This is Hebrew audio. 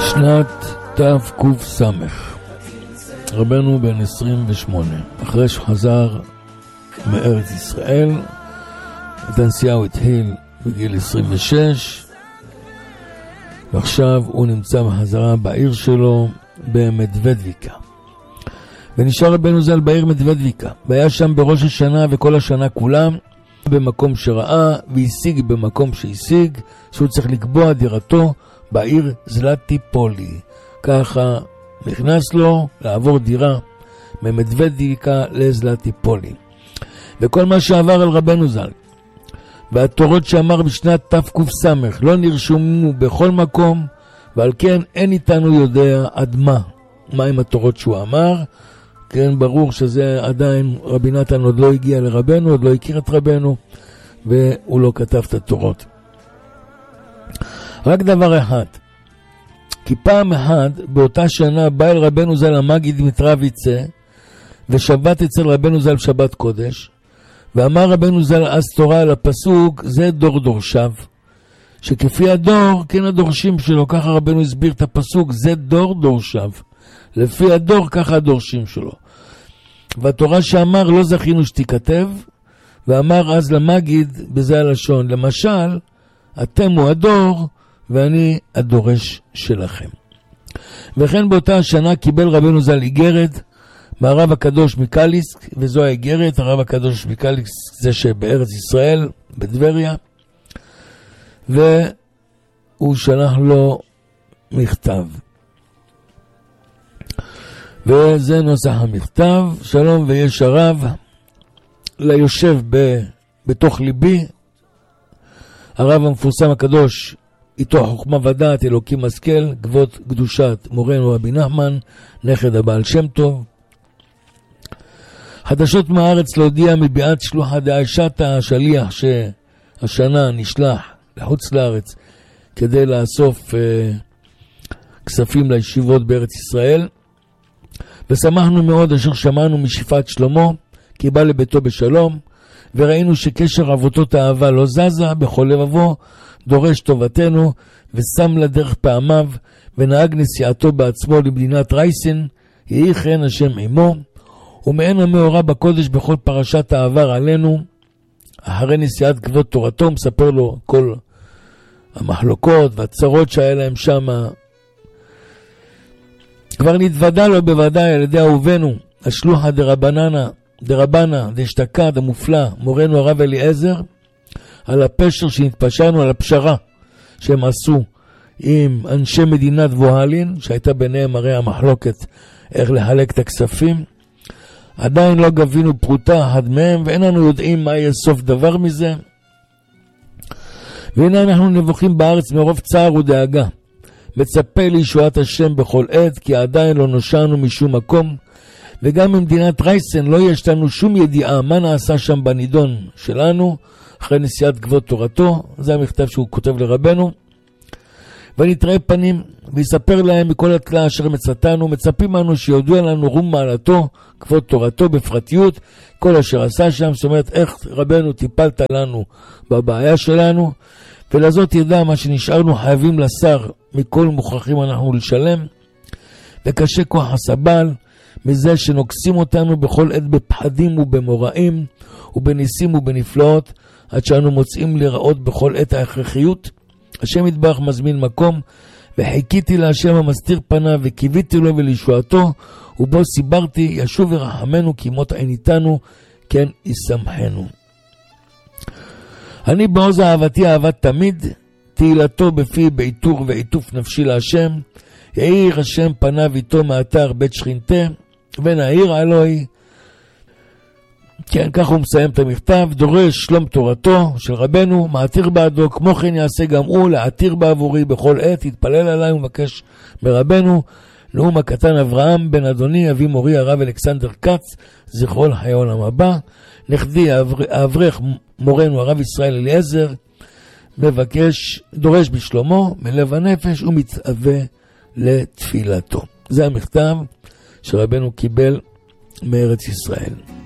שנת תק"ס, רבנו בן 28, אחרי שחזר מארץ ישראל. את הנסיעה הוא התחיל בגיל 26, ועכשיו הוא נמצא בחזרה בעיר שלו במדוודיקה. ונשאר רבנו ז"ל בעיר מדוודיקה, והיה שם בראש השנה וכל השנה כולם, במקום שראה והשיג במקום שהשיג, שהוא צריך לקבוע דירתו בעיר זלטיפולי. ככה נכנס לו לעבור דירה ממדוודיקה לזלטיפולי. וכל מה שעבר על רבנו ז"ל והתורות שאמר בשנת תק"ס לא נרשמו בכל מקום, ועל כן אין איתנו יודע עד מה עם התורות שהוא אמר. כן, ברור שזה עדיין, רבי נתן עוד לא הגיע לרבנו, עוד לא הכיר את רבנו, והוא לא כתב את התורות. רק דבר אחד, כי פעם אחת באותה שנה בא אל רבנו ז"ל המגיד מטרוויצה, ושבת אצל רבנו ז"ל שבת קודש, ואמר רבנו ז"ל אז תורה על הפסוק, זה דור דורשיו, שכפי הדור כן הדורשים שלו. ככה רבנו הסביר את הפסוק, זה דור דורשיו, לפי הדור ככה הדורשים שלו. והתורה שאמר לא זכינו שתיכתב, ואמר אז למגיד בזה הלשון, למשל אתם הוא הדור ואני הדורש שלכם. וכן באותה השנה קיבל רבנו ז"ל איגרת מהרב הקדוש מקליסק, וזו האיגרת. הרב הקדוש מקליסק זה שבארץ ישראל בדבריה, והוא שלח לו מכתב, וזה נוסח המכתב: שלום ויש הרב, ליושב בתוך ליבי, הרב המפורסם הקדוש, איתו חוכמה ודעת אלוקים משכל, כבוד קדושת מורנו רבי נחמן, נכד הבעל שם טוב. חדשות מהארץ להודיע מביאת שלוחא דאשתא, השליח שהשנה נשלח לחוץ לארץ כדי לאסוף כספים לישיבות בארץ ישראל. ושמחנו מאוד אשר שמענו משפעת שלמה, כי בא לביתו בשלום, וראינו שקשר אבותות האהבה לא זזה, בכל לבבו דורש טובתנו, ושם לדרך פעמיו, ונהג נסיעתו בעצמו למדינת רייסן, יהי כן השם עמו, ומעין המאורע בקודש בכל פרשת העבר עלינו. אחרי נסיעת כבוד תורתו מספר לו כל המחלוקות והצרות שהיה להם שם. כבר נתוודע לו בוודאי על ידי אהובנו השלוחא דרבנה דשתקד המופלא מורנו הרב אליעזר, על הפשר שנתפשרנו, על הפשרה שהם עשו עם אנשי מדינת וואלין, שהייתה ביניהם הרי המחלוקת איך לחלק את הכספים. עדיין לא גבינו פרוטה אחת מהם, ואין לנו יודעים מה יהיה סוף דבר מזה. והנה אנחנו נבוכים בארץ מרוב צער ודאגה, מצפה לישועת השם בכל עת, כי עדיין לא נושענו משום מקום, וגם במדינת רייסן לא יש לנו שום ידיעה מה נעשה שם בנידון שלנו אחרי נסיעת כבוד תורתו. זה המכתב שהוא כותב לרבנו. ונתראה פנים ויספר להם מכל התלה אשר מצאתנו, מצפים לנו שיודעו לנו רום מעלתו כבוד תורתו בפרטיות, כל אשר עשה שם. זאת אומרת, איך רבנו טיפלת לנו בבעיה שלנו, ולזאת ידע מה שנשארנו חייבים לשר מכל מוכרחים אנחנו לשלם, וקשה כוח הסבל מזה שנוקסים אותנו בכל עת בפחדים ובמוראים ובניסים ובנפלאות, עד שאנו מוצאים לראות בכל עת ההכרחיות. השם יתברך מזמין מקום, וחיכיתי להשם המסתיר פניו, וקיוויתי לו ולישועתו, ובו סיברתי ישוב ורחמנו, כי מות עין איתנו כן ישמחנו. אני בעוז אהבתי אהבת תמיד, תהילתו בפי בעיטור ועיטוף נפשי להשם, יאיר השם פניו איתו מאתר בית שכינתה, ונעיר אלוהי. כן, ככה הוא מסיים את המכתב. דורש שלום תורתו של רבנו, מעתיר בעדו, כמו כן יעשה גם הוא לעתיר בעבורי בכל עת, יתפלל עליי ומבקש מרבנו. נאום הקטן אברהם בן אדוני אבי מורי הרב אלכסנדר כץ, זכרו לחיי עולם הבא. נכדי האברך מורנו הרב ישראל אליעזר, מבקש, דורש בשלומו מלב הנפש ומתאווה לתפילתו. זה המכתב שרבנו קיבל מארץ ישראל.